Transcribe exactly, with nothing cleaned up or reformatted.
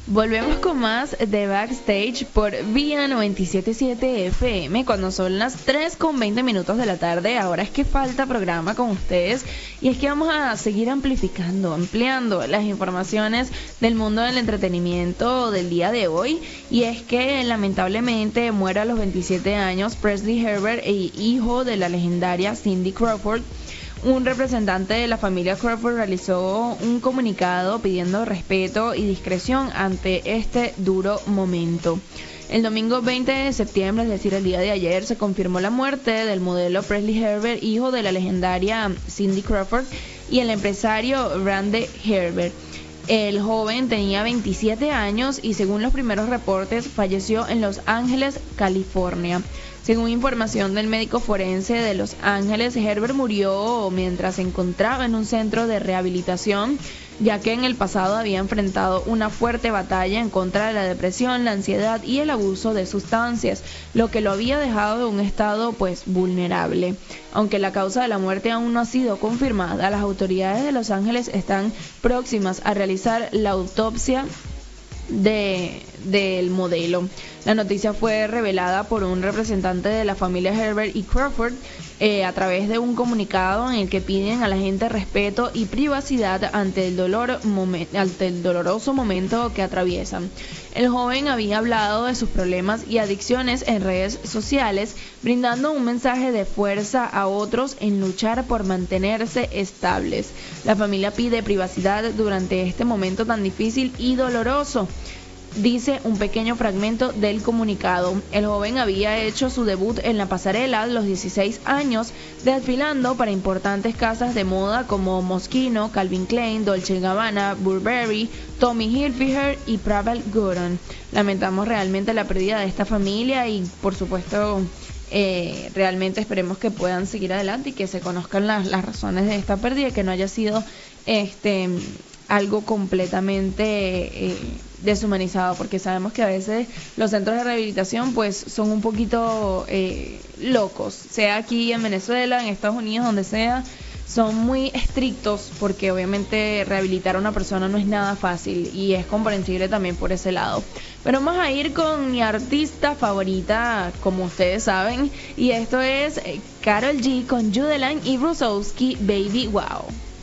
Volvemos con más de Backstage por Vía noventa y siete punto siete F M cuando son las tres con veinte minutos de la tarde. Ahora es que falta programa con ustedes y es que vamos a seguir amplificando, ampliando las informaciones del mundo del entretenimiento del día de hoy. Y es que lamentablemente muere a los veintisiete años Presley Herbert, e hijo de la legendaria Cindy Crawford. Un representante de la familia Crawford realizó un comunicado pidiendo respeto y discreción ante este duro momento. El domingo veinte de septiembre, es decir, el día de ayer, se confirmó la muerte del modelo Presley Herbert, hijo de la legendaria Cindy Crawford, y el empresario Randy Herbert. El joven tenía veintisiete años y, según los primeros reportes, falleció en Los Ángeles, California. Según información del médico forense de Los Ángeles, Herbert murió mientras se encontraba en un centro de rehabilitación, ya que en el pasado había enfrentado una fuerte batalla en contra de la depresión, la ansiedad y el abuso de sustancias, lo que lo había dejado en un estado pues vulnerable. Aunque la causa de la muerte aún no ha sido confirmada, las autoridades de Los Ángeles están próximas a realizar la autopsia de del modelo. La noticia fue revelada por un representante de la familia Herbert y Crawford eh, a través de un comunicado en el que piden a la gente respeto y privacidad ante el dolor momen- ante el doloroso momento que atraviesan. El joven había hablado de sus problemas y adicciones en redes sociales, brindando un mensaje de fuerza a otros en luchar por mantenerse estables. La familia pide privacidad durante este momento tan difícil y doloroso, dice un pequeño fragmento del comunicado. El joven había hecho su debut en la pasarela a los dieciséis años, desfilando para importantes casas de moda como Moschino, Calvin Klein, Dolce and Gabbana, Burberry, Tommy Hilfiger y Prada Gordon. Lamentamos realmente la pérdida de esta familia y, por supuesto, eh, realmente esperemos que puedan seguir adelante y que se conozcan las, las razones de esta pérdida y que no haya sido este algo completamente eh, deshumanizado, porque sabemos que a veces los centros de rehabilitación pues son un poquito eh, locos, sea aquí en Venezuela, en Estados Unidos, donde sea, son muy estrictos porque obviamente rehabilitar a una persona no es nada fácil y es comprensible también por ese lado. Pero vamos a ir con mi artista favorita, como ustedes saben, y esto es Karol G con Judeline y Brusowski, Baby Wow.